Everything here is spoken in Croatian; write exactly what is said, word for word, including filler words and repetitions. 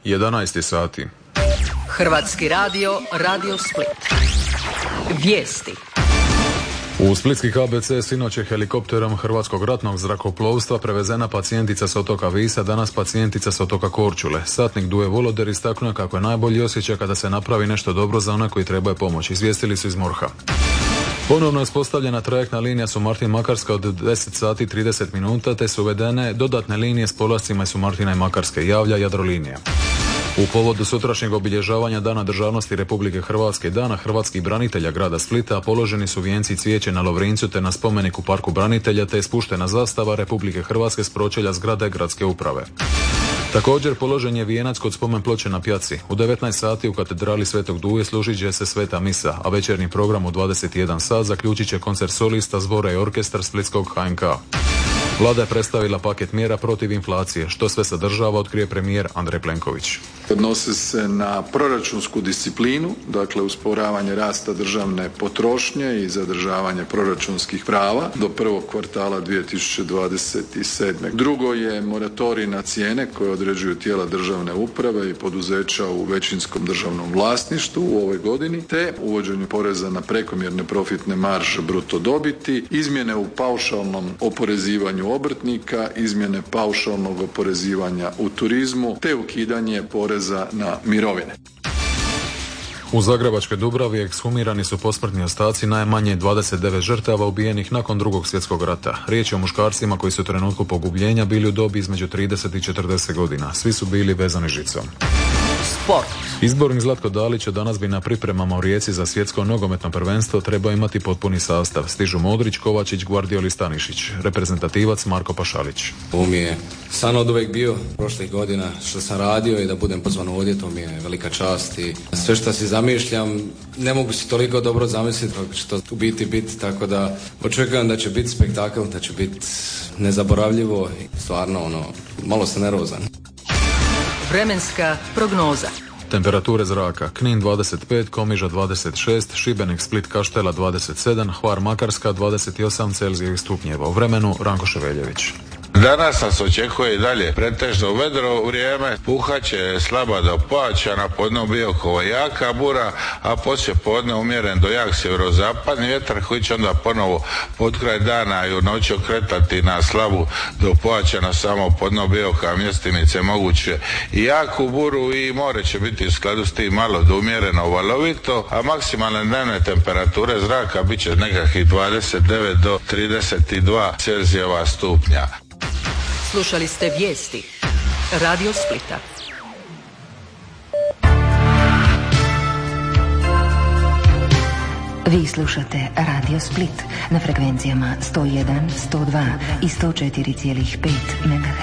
jedanaest sati. Hrvatski radio, Radio Split. Vijesti. U splitski K B C sinoć je helikopterom Hrvatskog ratnog zrakoplovstva prevezena pacijentica s otoka Visa, danas pacijentica s otoka Korčule. Satnik Duje Voloder istaknuo kako je najbolji osjećaj kada se napravi nešto dobro za one koji trebaju pomoć, izvijestili su iz MORH-a. Ponovno je uspostavljena trajektna linija Sumartin Makarska od deset sati i trideset minuta, te su uvedene dodatne linije s polascima iz Sumartina i Makarske, javlja Jadrolinija. U povodu sutrašnjeg obilježavanja Dana državnosti Republike Hrvatske i Dana hrvatskih branitelja grada Splita položeni su vijenci i cvijeće na Lovrincu te na spomeniku Parku branitelja, te je spuštena zastava Republike Hrvatske s pročelja zgrade gradske uprave. Također položen je vijenac kod spomen ploče na Pjaci. U devetnaest sati u katedrali Svetog Duje služit će se sveta misa, a večernji program u dvadeset jedan sat zaključit će koncert solista, zbora i orkestar Splitskog H N K. Vlada je predstavila paket mjera protiv inflacije. Što sve sadržava, otkrije premijer Andrej Plenković. Odnose se na proračunsku disciplinu, dakle usporavanje rasta državne potrošnje i zadržavanje proračunskih prava do prvog kvartala dvije tisuće dvadeset sedme. Drugo je moratorij na cijene koje određuju tijela državne uprave i poduzeća u većinskom državnom vlasništvu u ovoj godini, te uvođenje poreza na prekomjerne profitne marže bruto dobiti, izmjene u paušalnom oporezivanju obrtnika, izmjene paušalnog oporezivanja u turizmu, te ukidanje poreza na mirovine. U zagrebačkoj Dubravi ekshumirani su posmrtni ostaci najmanje dvadeset devet žrtava ubijenih nakon drugog svjetskog rata. Riječ je o muškarcima koji su u trenutku pogubljenja bili u dobi između trideset i četrdeset godina. Svi su bili vezani žicom. Sport. Izbornik Zlatko Dalić od danas bi na pripremama u Rijeci za svjetsko nogometno prvenstvo trebao imati potpuni sastav. Stižu Modrić, Kovačić, Guardiol i Stanišić. Reprezentativac Marko Pašalić. Ovo mi je san od uvijek bio prošlih godina što sam radio i da budem pozvan ovdje, to mi je velika čast i sve što si zamišljam ne mogu si toliko dobro zamisliti kako će to u biti biti, tako da očekujem da će biti spektakl, da će biti nezaboravljivo i stvarno ono, malo sam nervozan. Vremenska prognoza. Temperature zraka: Knin dvadeset pet, Komiža dvadeset šest, Šibenik, Split, Kaštela dvadeset sedam, Hvar, Makarska dvadeset osam Celzijevih stupnjeva. U vremenu Ranko Ševeljević. Danas nas očekuje i dalje pretežno vedro vrijeme, puhaće slaba do pojačana, podne Biokova jaka bura, a poslije podne umjeren do jak sjeverozapadni vjetar koji će onda ponovo pod kraj dana i u noći okretati na slabu do pojačana, samo podne Bioka mjestinice moguće i jaku buru, i more će biti u skladu s tim malo do umjereno valovito, a maksimalne dnevne temperature zraka bit će nekakvih dvadeset devet do trideset dva Celzijeva stupnja. Slušali ste vijesti Radio Splita. Vi slušate Radio Split na frekvencijama sto jedan, sto dva i sto četiri zarez pet megaherca.